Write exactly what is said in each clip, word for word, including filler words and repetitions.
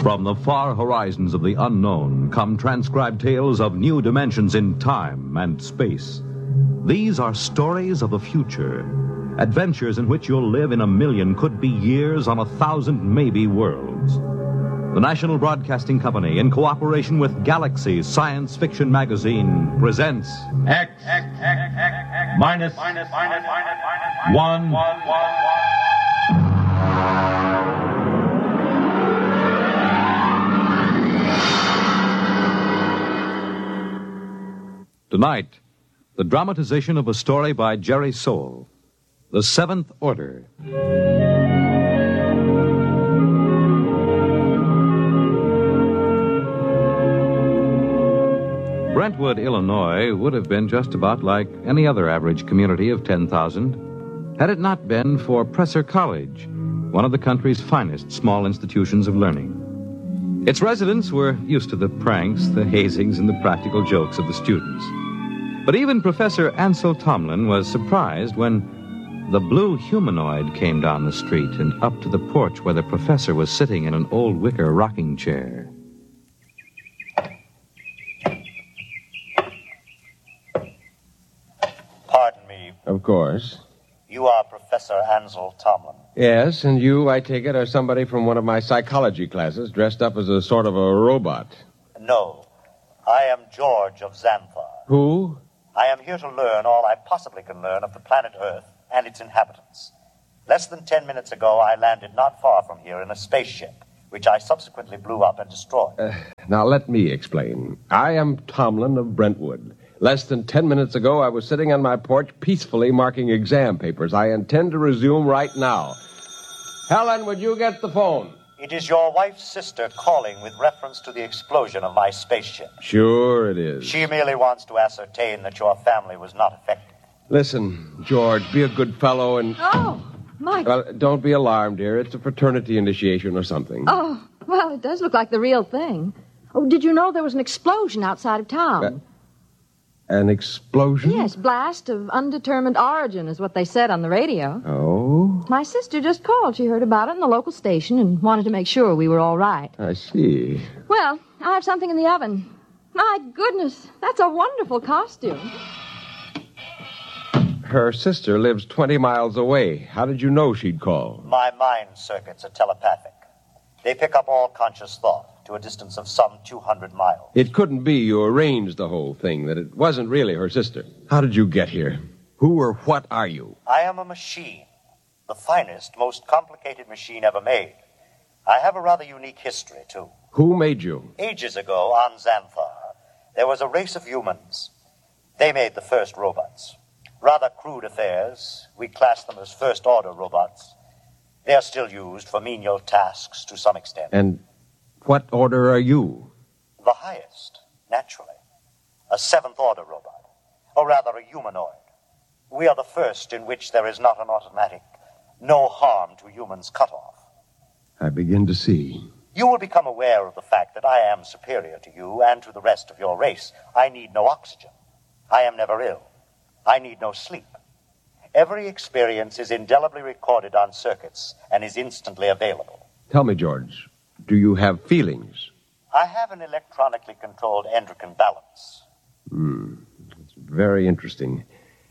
From the far horizons of the unknown come transcribed tales of new dimensions in time and space. These are stories of the future, adventures in which you'll live in a million, could be years, on a thousand maybe worlds. The National Broadcasting Company, in cooperation with Galaxy Science Fiction Magazine, presents X, X, X, X, X minus, minus, minus, minus, minus, one, one, one, one. Tonight, the dramatization of a story by Jerry Soule, The Seventh Order. Brentwood, Illinois, would have been just about like any other average community of ten thousand had it not been for Presser College, one of the country's finest small institutions of learning. Its residents were used to the pranks, the hazings, and the practical jokes of the students. But even Professor Ansel Tomlin was surprised when the blue humanoid came down the street and up to the porch where the professor was sitting in an old wicker rocking chair. Pardon me. Of course. You are Professor Ansel Tomlin. Yes, and you, I take it, are somebody from one of my psychology classes dressed up as a sort of a robot. No. I am George of Xanthar. Who? I am here to learn all I possibly can learn of the planet Earth and its inhabitants. Less than ten minutes ago, I landed not far from here in a spaceship, which I subsequently blew up and destroyed. Uh, now, let me explain. I am Tomlin of Brentwood. Less than ten minutes ago, I was sitting on my porch peacefully marking exam papers. I intend to resume right now. Helen, would you get the phone? It is your wife's sister calling with reference to the explosion of my spaceship. Sure it is. She merely wants to ascertain that your family was not affected. Listen, George, be a good fellow and... Oh, Mike. Well, don't be alarmed, dear. It's a fraternity initiation or something. Oh, well, it does look like the real thing. Oh, did you know there was an explosion outside of town? Uh, an explosion? Yes, blast of undetermined origin is what they said on the radio. Oh? My sister just called. She heard about it in the local station and wanted to make sure we were all right. I see. Well, I have something in the oven. My goodness, that's a wonderful costume. Her sister lives twenty miles away. How did you know she'd call? My mind circuits are telepathic. They pick up all conscious thought to a distance of some two hundred miles. It couldn't be you arranged the whole thing, that it wasn't really her sister. How did you get here? Who or what are you? I am a machine. The finest, most complicated machine ever made. I have a rather unique history, too. Who made you? Ages ago, on Xanthar, there was a race of humans. They made the first robots. Rather crude affairs. We class them as first-order robots. They are still used for menial tasks to some extent. And what order are you? The highest, naturally. A seventh-order robot. Or rather, a humanoid. We are the first in which there is not an automatic, no harm to humans cutoff. I begin to see. You will become aware of the fact that I am superior to you and to the rest of your race. I need no oxygen. I am never ill. I need no sleep. Every experience is indelibly recorded on circuits and is instantly available. Tell me, George, do you have feelings? I have an electronically controlled endocrine balance. Hmm. It's very interesting.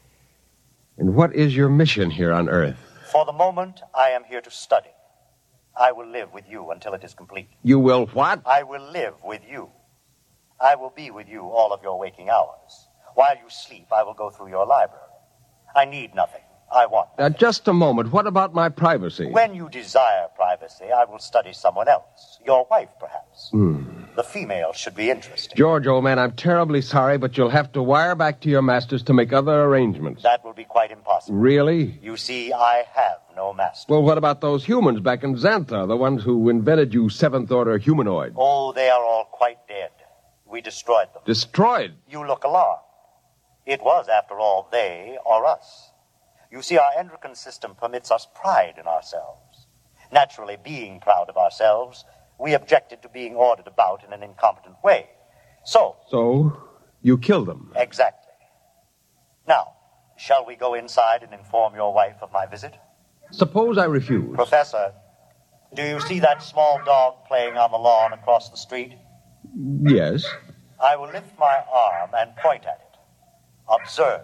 And what is your mission here on Earth? For the moment, I am here to study. I will live with you until it is complete. You will what? I will live with you. I will be with you all of your waking hours. While you sleep, I will go through your library. I need nothing. I want nothing. Now, just a moment. What about my privacy? When you desire privacy, I will study someone else. Your wife, perhaps. Hmm. The female should be interesting. George, old man, I'm terribly sorry, but you'll have to wire back to your masters to make other arrangements. That will be quite impossible. Really? You see, I have no master. Well, what about those humans back in Xanthar, the ones who invented you seventh-order humanoid? Oh, they are all quite dead. We destroyed them. Destroyed? You look alarmed. It was, after all, they or us. You see, our endocrine system permits us pride in ourselves. Naturally, being proud of ourselves, we objected to being ordered about in an incompetent way. So... So, you killed them? Exactly. Now, shall we go inside and inform your wife of my visit? Suppose I refuse. Professor, Do you see that small dog playing on the lawn across the street? Yes. I will lift my arm and point at it. Observe.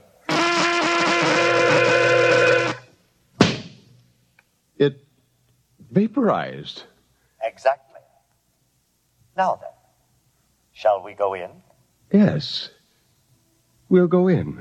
It vaporized. Exactly. Now then, shall we go in? Yes. We'll go in.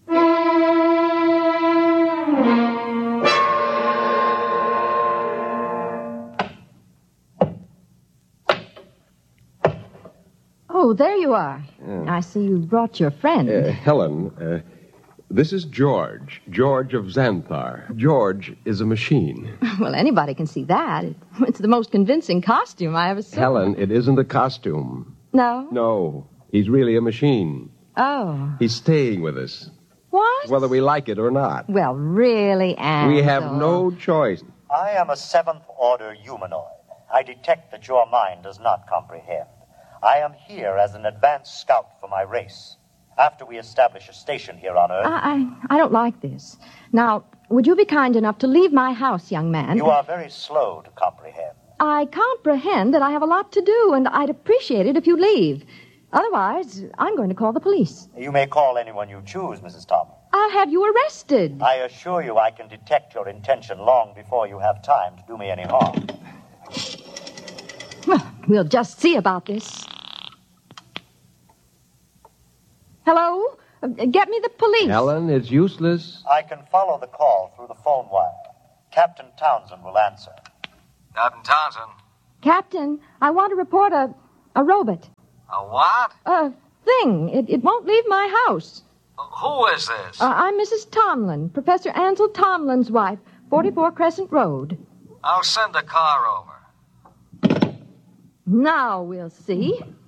Oh, there you are. Yeah. I see you brought your friend. Uh, Helen, uh, this is George. George of Xanthar. George is a machine. Well, anybody can see that. It- It's the most convincing costume I ever saw. Helen, it isn't a costume. No? No, he's really a machine. Oh. He's staying with us, What? whether we like it or not. Well, really, Ansel. We have no choice. I am a seventh-order humanoid. I detect that your mind does not comprehend. I am here as an advanced scout for my race. After we establish a station here on Earth... I, I, I don't like this. Now, would you be kind enough to leave my house, young man? You are very slow to comprehend. I comprehend that I have a lot to do, and I'd appreciate it if you'd leave. Otherwise, I'm going to call the police. You may call anyone you choose, Missus Tomlin. I'll have you arrested. I assure you I can detect your intention long before you have time to do me any harm. We'll just see about this. Hello? Uh, Get me the police. Helen, it's useless. I can follow the call through the phone wire. Captain Townsend will answer. Captain Townsend. Captain, I want to report a, a robot. A what? A thing. It, it won't leave my house. Who is this? Uh, I'm Missus Tomlin, Professor Ansel Tomlin's wife, forty-four Crescent Road. I'll send a car over. Now we'll see.